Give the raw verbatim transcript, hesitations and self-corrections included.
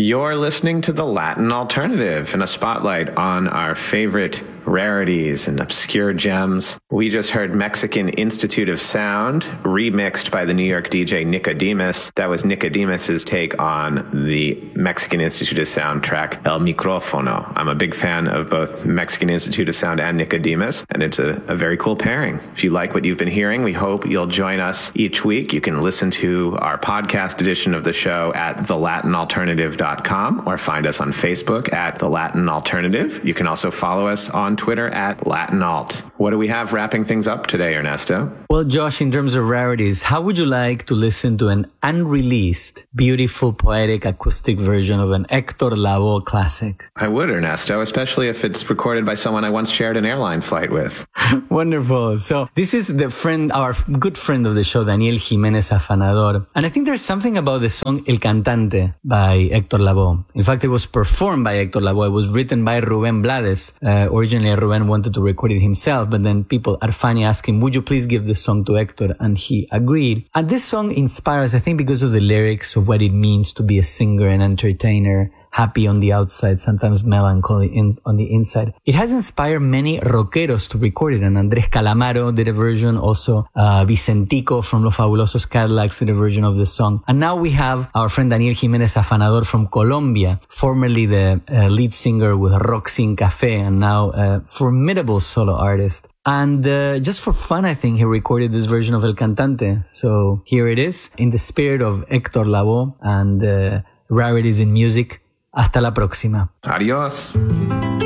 You're listening to The Latin Alternative and a spotlight on our favorite rarities and obscure gems. We just heard Mexican Institute of Sound, remixed by the New York D J Nicodemus. That was Nicodemus's take on the Mexican Institute of Sound track El Micrófono. I'm a big fan of both Mexican Institute of Sound and Nicodemus, and it's a, a very cool pairing. If you like what you've been hearing, we hope you'll join us each week. You can listen to our podcast edition of the show at the latin alternative dot com or find us on Facebook at The Latin Alternative. You can also follow us on Twitter at Latin Alt. What do we have wrapping things up today, Ernesto? Well, Josh, in terms of rarities, how would you like to listen to an unreleased, beautiful, poetic, acoustic version of an Hector Lavoe classic? I would, Ernesto, especially if it's recorded by someone I once shared an airline flight with. Wonderful. So this is the friend, our good friend of the show, Daniel Jimenez Afanador. And I think there's something about the song El Cantante by Hector Lavoe. In fact, it was performed by Hector Lavoe. It was written by Rubén Blades. Uh, originally, Rubén wanted to record it himself, but then people, Arfani asked him, would you please give this song to Hector? And he agreed. And this song inspires, I think, because of the lyrics of what it means to be a singer and entertainer, happy on the outside, sometimes melancholy in, on the inside. It has inspired many rockeros to record it, and Andrés Calamaro did a version, also uh, Vicentico from Los Fabulosos Cadillacs did a version of this song. And now we have our friend Daniel Jimenez Afanador from Colombia, formerly the uh, lead singer with Rock Sin Café, and now a formidable solo artist. And uh, just for fun, I think he recorded this version of El Cantante. So here it is, in the spirit of Hector Lavoe and uh, rarities in music. Hasta la próxima. Adiós.